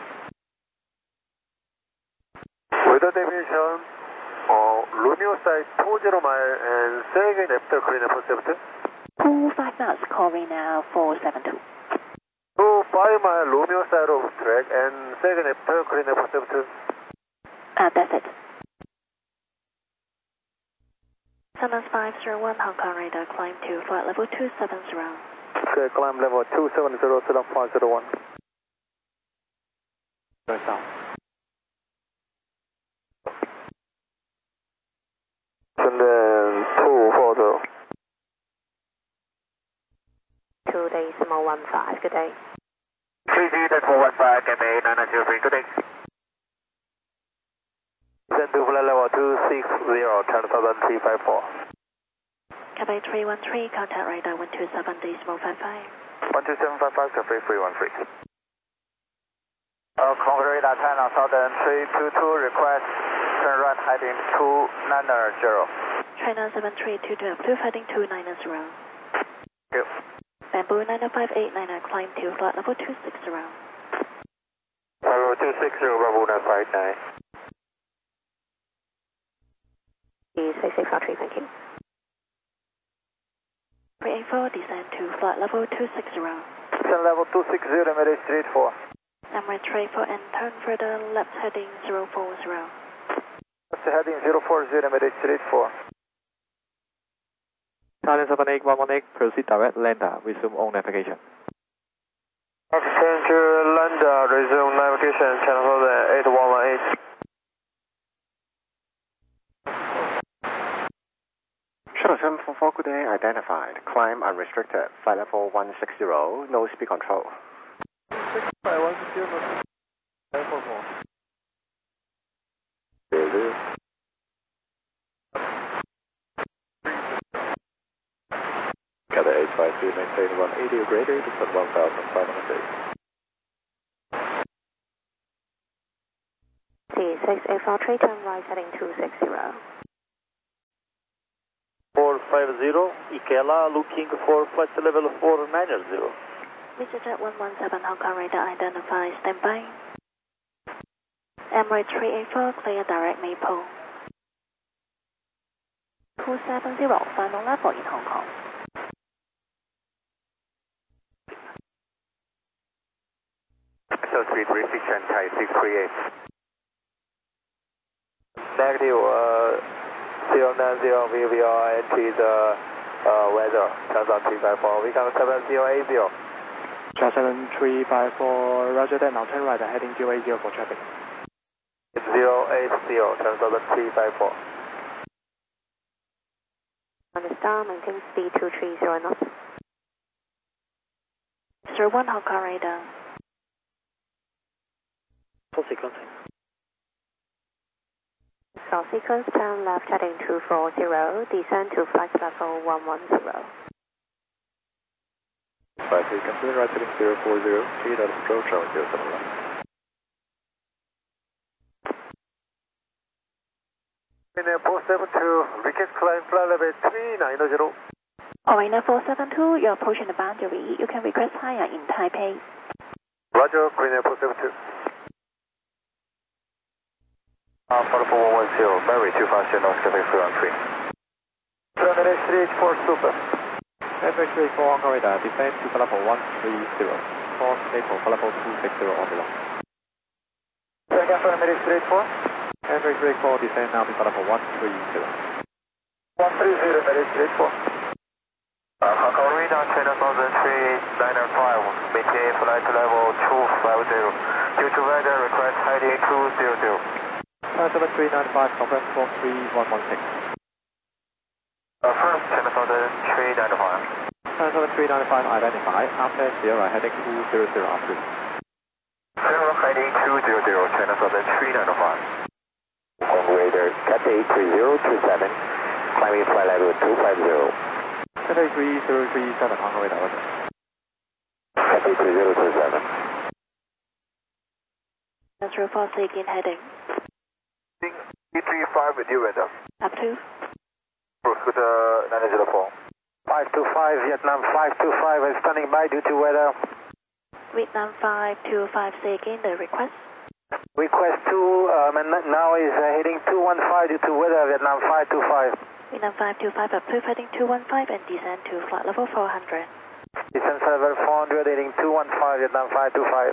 Weather deviation, uh, Romeo side two zero mile and second after Corina four seven two. two five miles, Corina four seven two. two five mile Romeo side of track and second after Corina four seven two. Uh, that's it. Summons five zero one, Hong Kong radar, climb to flight level two seven zero. Okay, climb level two seven zero, set up five zero one. Go south. And then two four zero. two decimal one five, good day. three G decimal one five, K M A nine zero three, good day. Send to flight level two six zero, ten thousand three five four. Cafe three one three, contact radar one two seven decimal five five. one two seven five five, Cafe three one three. Uh, Concord radar China Southern three two two, request turn right heading two nine zero. China seven three two two, approve heading two nine zero. Thank you. Bamboo nine five eight nine, climb to flight level two six zero. Level two six zero, Bravo nine five nine. six eight four three, thank you. three eight four, descend to flight level two six zero. Descend level two six zero, Emirates three eight four. Emirates three eight four and turn further left heading zero four zero. Left heading zero four zero, Emirates three eight four. Thailand seven eight one one eight, proceed direct, Landa, resume on navigation. Passenger Landa, resume navigation, channel Southern eight one one eight. Shuttle seven four four, good day, identified. Climb unrestricted, flight level one six zero, no speed control. six five one six zero, no four four. Gather eight five three, maintain one eighty or greater, descend one thousand five hundred feet. C six eight four three, turn right heading two six zero. four five five zero, Ikela looking for flight level four nine zero. VistaJet one one seven Hong Kong radar identified, standby. Emirates three eight four, clear direct Maple. two seven zero, final level in Hong Kong. So three three six and Thai six three eight. Negative, uh, zero nine zero, we will entry the uh, weather, Chanson three five four, we come seven zero eight zero. Chanson three five four, roger that, now turn right, heading zero eight zero for traffic. zero eight zero, Chanson three five four. On the star, maintain speed two three zero knots. zero one Hong Kong radar. Full sequencing. So sequence turn left heading two four zero, descend to flight level one one zero. Five three, continue right heading zero four zero, three dot approach, travel zero seven left. Mariner four seven two, request climb flight level three nine zero. Mariner four seven two, you're approaching the boundary. You can request higher in Taipei. Roger, Mariner four seven two. Alpha four one one zero, Mary two five zero, North Quebec three one three. Runway three eight four, super. Emirates three eight four Hong Kong radar, descend to flight level one three zero. Cross Maple, flight level two six zero on below. Second for Emirates three eight four. Emirates three eight four, descend now to flight level one three zero. one three zero, Emirates three eight four. Uh, Hong Kong radar, China Southern three nine five, maintain flight level two five zero. Due to weather, request heading two zero zero. seven three nine five, conference four three one one six. Uh, first, China Southern three nine five. seven three nine five identified, after Sierra heading two zero zero after. Sierra heading two zero zero, China Southern three nine five. Hong Kong radar, Cathay three zero two seven, climbing flight level two five zero. Cathay three zero three seven, Hong Kong radar, roger. Cathay three zero two seven. zero four six in heading. E three five with you, weather. Up to? Scooter nine zero four. five two five, Vietnam five two five, is standing by due to weather. Vietnam five two five, say again the request. Request two, um, and now is uh, heading two one five due to weather, Vietnam five two five. Vietnam five two five, approved heading two one five and descend to flight level four hundred. Descend level four hundred, heading two one five, Vietnam five two five.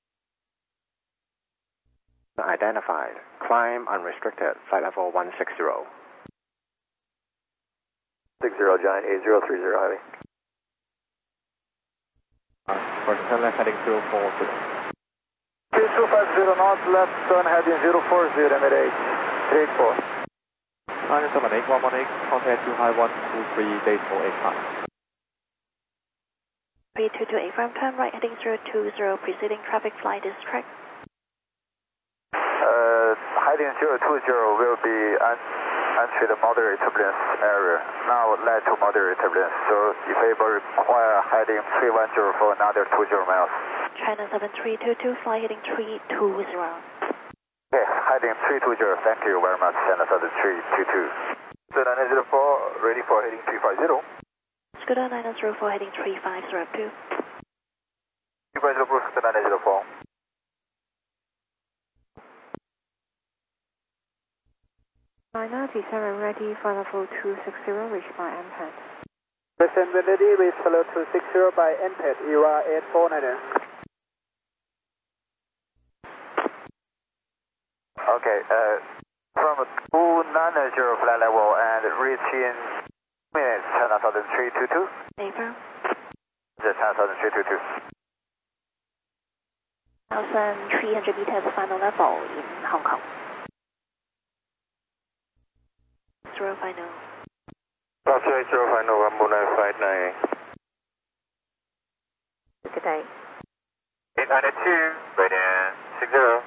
Identified. Climb unrestricted. Flight level one six zero. six zero, Giant eight zero three zero, heavy. Uh, for turn left heading zero four zero. two two five zero knots, left turn heading zero four zero, Emirates three eight four. nine seven eight one one eight, contact two high one two three, days four eight five. three two two eight, from turn right heading zero two zero, preceding traffic flight is track. Uh, heading zero two zero will be un entry the moderate turbulence area. Now led to moderate turbulence, so if able require heading three one zero for another two zero miles. China seven three two two, fly heading three two zero. Yes, heading three two zero, thank you very much, China seven three two two. So nine zero four, ready for heading three five zero. Scooter nine zero four, heading three five zero two. three five zero, Scooter nine zero four. China descent ready for level two six zero, reached by M P A D. Descent ready, reach level two six zero by M P A D, you are eight four nine. Okay, uh, from two nine zero flight level and reach in minutes, China Southern three two two. April. Yes, China Southern three two two. one thousand three hundred meters final level in Hong Kong. Zero final. Roger, zero final, one more nine five nine. Good day. eight ninety-two, radio six zero.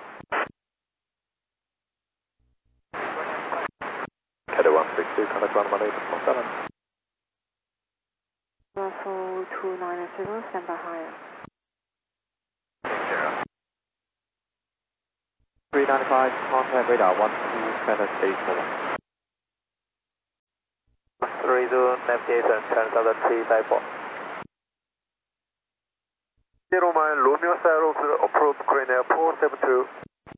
Cathay one six two, contact one one eight four seven. Level two nine zero, stand by higher. three nine five, contact radar one two seven eight four. resume navigation, channel southern three five four. Zero mile, Romeo Saros, approach Green Air four seven two.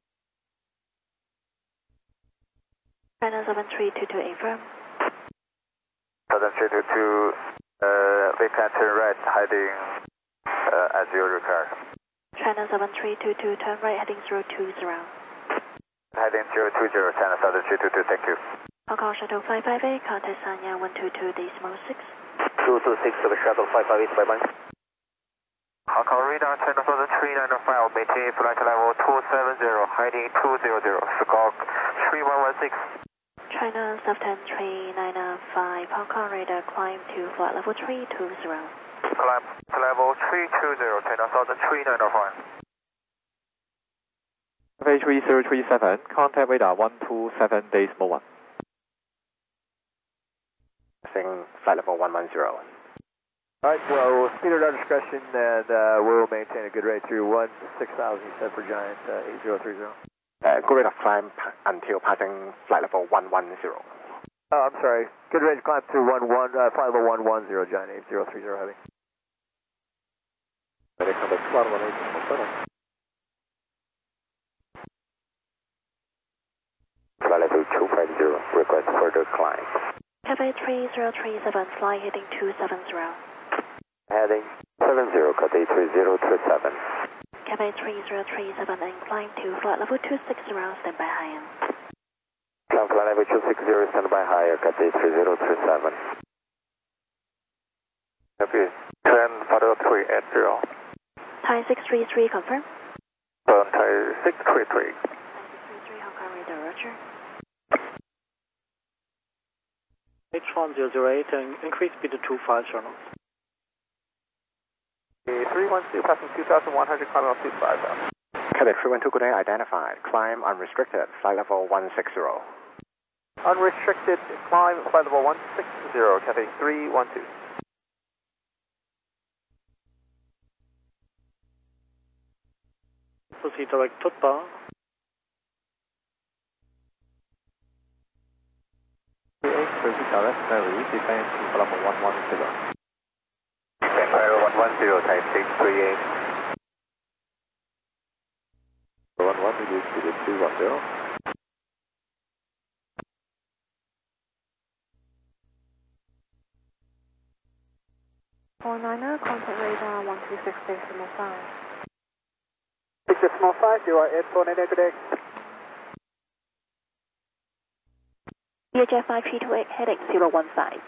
China seven three two two affirm. seven three two two, uh, we can turn right, heading uh, as you require. China seven three two two, turn right, heading zero two zero. Heading zero two zero, China seven three two two, thank you. Hong Kong Shuttle five five eight, contact Sanya one two two decimal six. two two six, Shuttle five five eight, bye bye. Hong Kong radar, China seven three nine five, maintain flight level two seven zero, heading two zero zero, Squawk three one one six. China seven three nine five, Hong Kong radar, climb to flight level three two zero. Climb to level three two zero, China seven three nine five. Cafe three zero three seven, contact radar one two seven decimal one. Passing flight level one one zero. Alright, so speed at our discretion, and uh, we'll maintain a good rate through one six thousand, you said for Giant uh, eight zero three zero. Uh, good rate of climb until passing flight level one one zero. Oh, I'm sorry. Good rate of climb through one one, uh, flight level one one zero, Giant eight zero three zero heavy. Ready, contact one one eight seven. Flight level two five zero, request further climb. Cafe three zero three seven, fly heading two seven zero. Heading seven zero, Cathay three zero two seven. Cafe three zero three seven, incline to flight level two six zero, stand by high end. Climb flight level two six zero, stand by higher, Cathay three zero two seven. Copy, ten, Father three eight zero. Thai six three three, confirm. Turn Thai six three three. six three three, Hong Kong radar, roger. H one zero zero eight, and increase speed to two five channels. three one two, passing two thousand one hundred, climb on two five zero. Cadet three one two, good day, identified. Climb unrestricted, flight level one six zero. Unrestricted, climb, flight level one six zero, Cathay three one two. Proceed direct Tutba. Proceed direct ferry, descend to flight level one one zero. Empire one one zero, Thai six three eight. one one, reduce to the two one zero. four niner, contact radar one two six decimal five. six decimal five, you are eight four nine, good day. Vietjet five three two eight, heading zero one five.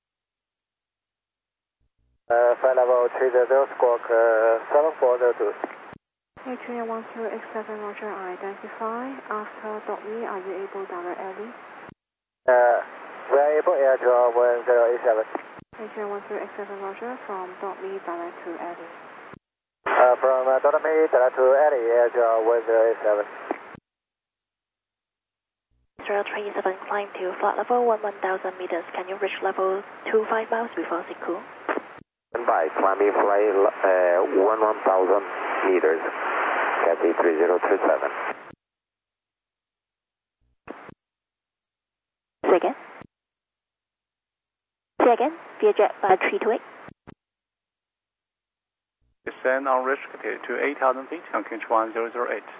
Uh, flight level three zero zero, squawk uh, seven four zero two. H three one zero X seven, roger, identify. After dot me, are you able to direct Ellie? Uh, we are able air draw one zero eight seven. H three one zero X seven, roger, from dot me direct to Ellie. Uh, from uh, dot me direct to Ellie, air draw one zero eight seven. zero three seven, climb to flight level one one thousand meters. Can you reach level two five miles before Siku? By climbing flight uh, one one thousand meters, Cathay three zero two seven. Say again. Say again. Vietjet five three two eight. Descend unrestricted to eight thousand feet on Q one zero zero eight.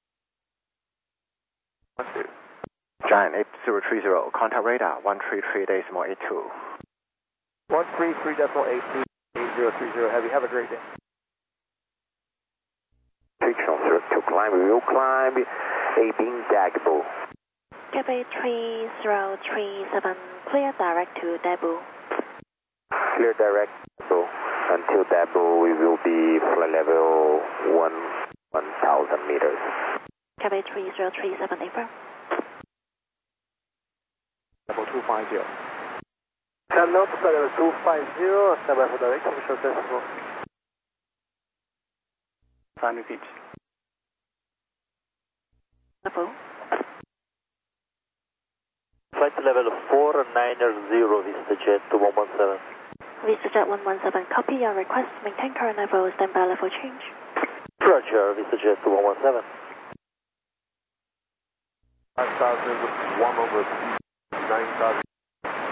one two. Giant eight zero three zero, contact radar one three three decimal eight two. one three three decimal eight two. eight zero three zero heavy, have a great day. Fictional to climb, we will climb a being Dagbo. Cafe three zero three seven, clear direct to Dabu. Clear direct so until Dabu we will be flight level one one thousand meters. Cafe three zero three seven, affirm. Level two five zero. ten knots, flight level two five zero, stand by for direct, official decimal. Time repeat. Level. Flight level four nine zero, VistaJet to one one seven. VistaJet one one seven, copy your request, maintain current level, stand by level change. Roger, VistaJet to one one seven. five thousand, one over nine thousand.